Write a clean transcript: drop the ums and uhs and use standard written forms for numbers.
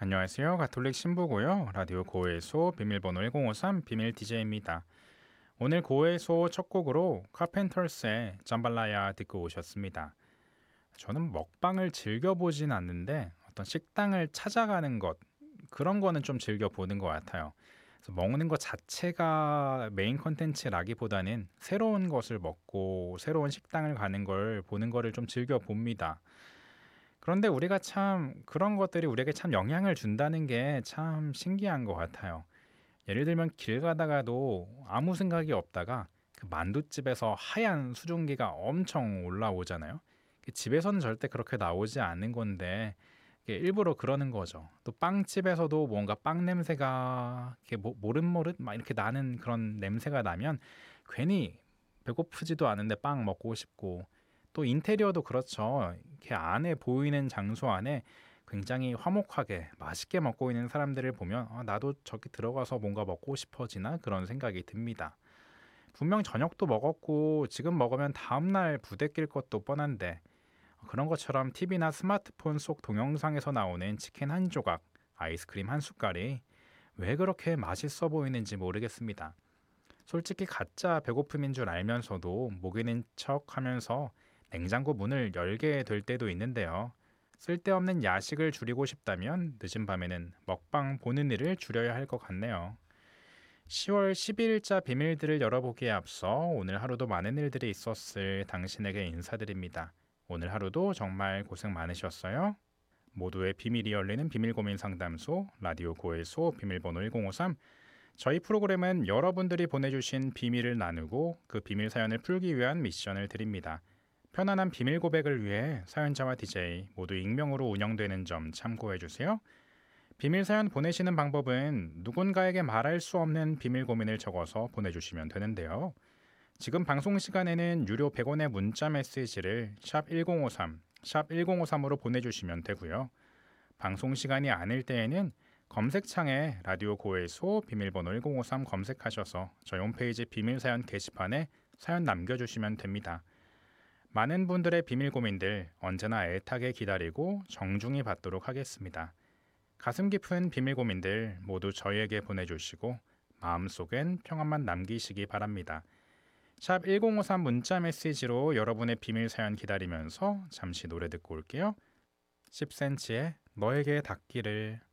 안녕하세요. 가톨릭 신부고요. 라디오 고해소 비밀번호 1053 비밀 DJ입니다. 오늘 고해소 첫 곡으로 카펜터스의 잠발라야 듣고 오셨습니다. 저는 먹방을 즐겨보진 않는데 어떤 식당을 찾아가는 것 그런 거는 좀 즐겨보는 것 같아요. 그래서 먹는 것 자체가 메인 컨텐츠라기보다는 새로운 것을 먹고 새로운 식당을 가는 걸 보는 거를 좀 즐겨봅니다. 그런데 우리가 참 그런 것들이 우리에게 참 영향을 준다는 게 참 신기한 것 같아요. 예를 들면 길 가다가도 아무 생각이 없다가 그 만둣집에서 하얀 수증기가 엄청 올라오잖아요. 집에서는 절대 그렇게 나오지 않는 건데 이게 일부러 그러는 거죠. 또 빵집에서도 뭔가 빵 냄새가 이렇게 모릇모릇 막 이렇게 나는 그런 냄새가 나면 괜히 배고프지도 않은데 빵 먹고 싶고, 또 인테리어도 그렇죠. 이렇게 안에 보이는 장소 안에 굉장히 화목하게 맛있게 먹고 있는 사람들을 보면 나도 저기 들어가서 뭔가 먹고 싶어지나 그런 생각이 듭니다. 분명 저녁도 먹었고 지금 먹으면 다음날 부대낄 것도 뻔한데 그런 것처럼 TV나 스마트폰 속 동영상에서 나오는 치킨 한 조각, 아이스크림 한 숟갈이 왜 그렇게 맛있어 보이는지 모르겠습니다. 솔직히 가짜 배고픔인 줄 알면서도 목이는 척 하면서 냉장고 문을 열게 될 때도 있는데요. 쓸데없는 야식을 줄이고 싶다면 늦은 밤에는 먹방 보는 일을 줄여야 할 것 같네요. 10월 12일자 비밀들을 열어보기에 앞서 오늘 하루도 많은 일들이 있었을 당신에게 인사드립니다. 오늘 하루도 정말 고생 많으셨어요. 모두의 비밀이 열리는 비밀 고민 상담소 라디오 고해소 비밀번호 1053. 저희 프로그램은 여러분들이 보내주신 비밀을 나누고 그 비밀 사연을 풀기 위한 미션을 드립니다. 편안한 비밀 고백을 위해 사연자와 DJ 모두 익명으로 운영되는 점 참고해 주세요. 비밀 사연 보내시는 방법은 누군가에게 말할 수 없는 비밀 고민을 적어서 보내주시면 되는데요. 지금 방송 시간에는 유료 100원의 문자 메시지를 샵 1053, 샵 1053으로 보내주시면 되고요. 방송 시간이 아닐 때에는 검색창에 라디오 고해소 비밀번호 1053 검색하셔서 저희 홈페이지 비밀사연 게시판에 사연 남겨주시면 됩니다. 많은 분들의 비밀 고민들 언제나 애타게 기다리고 정중히 받도록 하겠습니다. 가슴 깊은 비밀 고민들 모두 저희에게 보내주시고 마음속엔 평안만 남기시기 바랍니다. 샵 1053 문자 메시지로 여러분의 비밀 사연 기다리면서 잠시 노래 듣고 올게요. 10cm의 너에게 닿기를.